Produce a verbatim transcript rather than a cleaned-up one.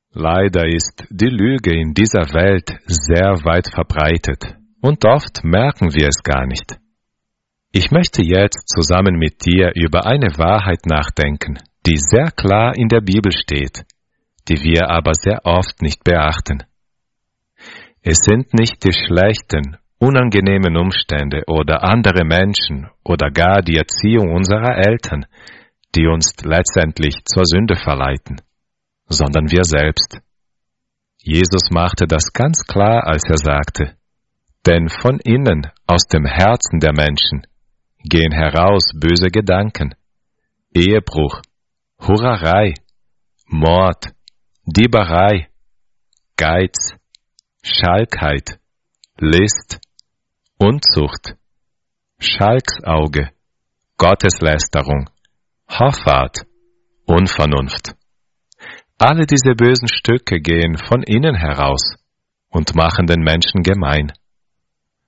Leider ist die Lüge in dieser Welt sehr weit verbreitet und oft merken wir es gar nicht. Ich möchte jetzt zusammen mit dir über eine Wahrheit nachdenken, die sehr klar in der Bibel steht, die wir aber sehr oft nicht beachten. Es sind nicht die schlechten, unangenehmen Umstände oder andere Menschen oder gar die Erziehung unserer Eltern, die uns letztendlich zur Sünde verleiten, sondern wir selbst. Jesus machte das ganz klar, als er sagte, denn von innen, aus dem Herzen der Menschen, gehen heraus böse Gedanken, Ehebruch, Hurerei, Mord, Dieberei, Geiz, Schalkheit, List, Unzucht, Schalksauge, Gotteslästerung, Hoffart, Unvernunft. Alle diese bösen Stücke gehen von innen heraus und machen den Menschen gemein.